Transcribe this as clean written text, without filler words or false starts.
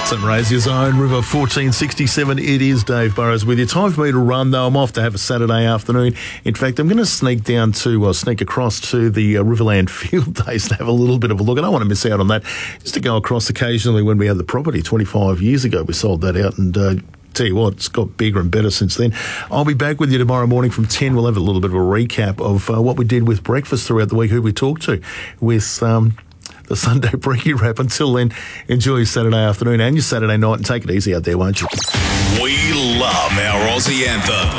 Raise Your Zone, River 1467. It is Dave Burrows with you. Time for me to run, though. I'm off to have a Saturday afternoon. In fact, I'm going to sneak across to the Riverland Field Days to have a little bit of a look. I don't want to miss out on that. Just to go across occasionally when we had the property 25 years ago. We sold that out and... tell you what, it's got bigger and better since then. I'll be back with you tomorrow morning from 10. We'll have a little bit of a recap of what we did with breakfast throughout the week, who we talked to with the Sunday Brekkie Wrap. Until then, enjoy your Saturday afternoon and your Saturday night and take it easy out there, won't you? We love our Aussie anthem.